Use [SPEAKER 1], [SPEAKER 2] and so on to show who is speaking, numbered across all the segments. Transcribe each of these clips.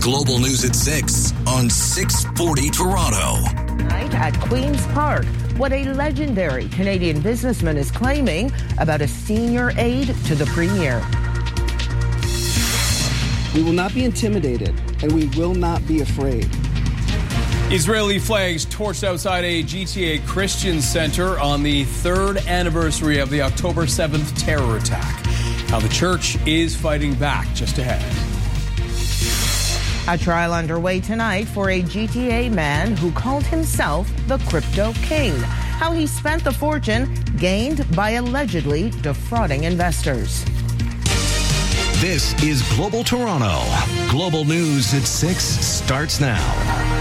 [SPEAKER 1] Global News at 6 on 640 Toronto.
[SPEAKER 2] Tonight at Queen's Park, what a legendary Canadian businessman is claiming about a senior aide to the Premier.
[SPEAKER 3] We will not be intimidated, and we will not be afraid.
[SPEAKER 4] Israeli flags torched outside a GTA Christian center on the third anniversary of the October 7th terror attack. How the church is fighting back just ahead.
[SPEAKER 2] A trial underway tonight for a GTA man who called himself the Crypto King. How he spent the fortune gained by allegedly defrauding investors.
[SPEAKER 1] This is Global Toronto. Global News at 6 starts now.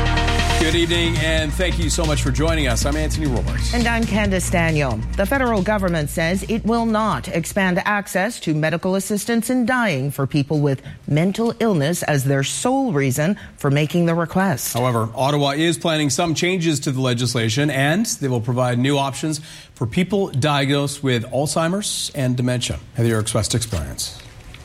[SPEAKER 4] Good evening, and thank you so much for joining us. I'm Anthony Roberts.
[SPEAKER 2] And I'm Candace Daniel. The federal government says it will not expand access to medical assistance in dying for people with mental illness as their sole reason for making the request.
[SPEAKER 4] However, Ottawa is planning some changes to the legislation, and they will provide new options for people diagnosed with Alzheimer's and dementia. Heather Yerkes West explains.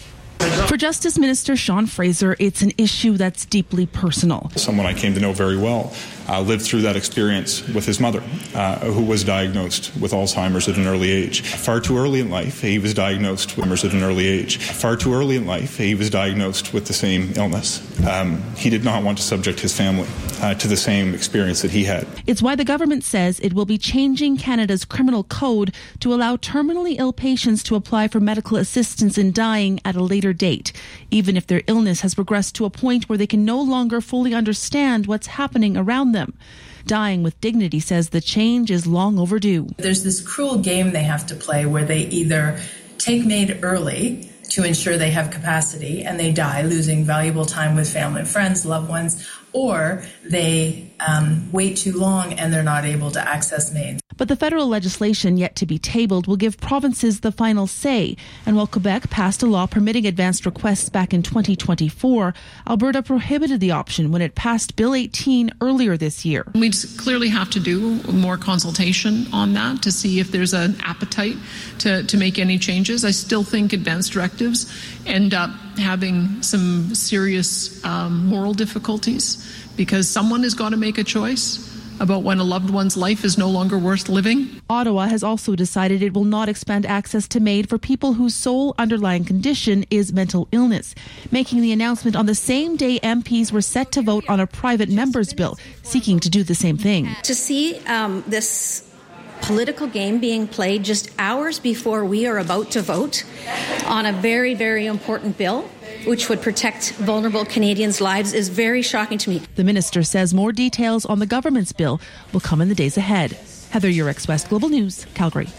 [SPEAKER 5] For Justice Minister Sean Fraser, it's an issue that's deeply personal.
[SPEAKER 6] Someone I came to know very well lived through that experience with his mother, who was diagnosed with Alzheimer's at an early age. Far too early in life, he was diagnosed with Alzheimer's at an early age. Far too early in life, he was diagnosed with the same illness. He did not want to subject his family to the same experience that he had.
[SPEAKER 5] It's why the government says it will be changing Canada's criminal code to allow terminally ill patients to apply for medical assistance in dying at a later date, even if their illness has progressed to a point where they can no longer fully understand what's happening around them. Dying with Dignity says the change is long overdue.
[SPEAKER 7] There's this cruel game they have to play where they either take MAID early to ensure they have capacity and they die, losing valuable time with family and friends, loved ones, or they wait too long and they're not able to access MAID.
[SPEAKER 5] But the federal legislation yet to be tabled will give provinces the final say. And while Quebec passed a law permitting advanced requests back in 2024, Alberta prohibited the option when it passed Bill 18 earlier this year.
[SPEAKER 8] We clearly have to do more consultation on that to see if there's an appetite to make any changes. I still think advanced directives end up having some serious moral difficulties because someone has got to make a choice about when a loved one's life is no longer worth living.
[SPEAKER 5] Ottawa has also decided it will not expand access to MAID for people whose sole underlying condition is mental illness, making the announcement on the same day MPs were set to vote on a private member's bill seeking to do the same thing.
[SPEAKER 9] To see this political game being played just hours before we are about to vote on a very, very important bill, which would protect vulnerable Canadians' lives, is very shocking to me.
[SPEAKER 5] The minister says more details on the government's bill will come in the days ahead. Heather Yerkes West, Global News, Calgary.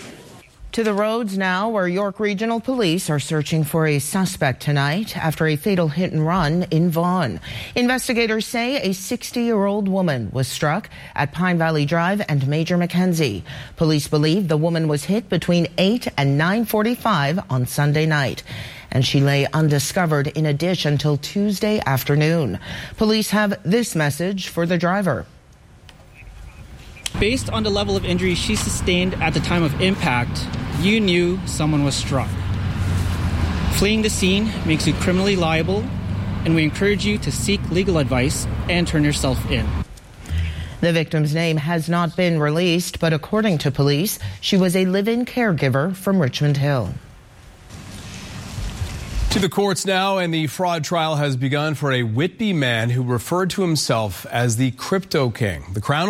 [SPEAKER 2] To the roads now, where York Regional Police are searching for a suspect tonight after a fatal hit and run in Vaughan. Investigators say a 60-year-old woman was struck at Pine Valley Drive and Major Mackenzie. Police believe the woman was hit between 8 and 9:45 on Sunday night, and she lay undiscovered in a ditch until Tuesday afternoon. Police have this message for the driver.
[SPEAKER 10] Based on the level of injury she sustained at the time of impact, you knew someone was struck. Fleeing the scene makes you criminally liable, and we encourage you to seek legal advice and turn yourself in.
[SPEAKER 2] The victim's name has not been released, but according to police, she was a live-in caregiver from Richmond Hill.
[SPEAKER 4] To the courts now, and the fraud trial has begun for a Whitby man who referred to himself as the Crypto King. The Crown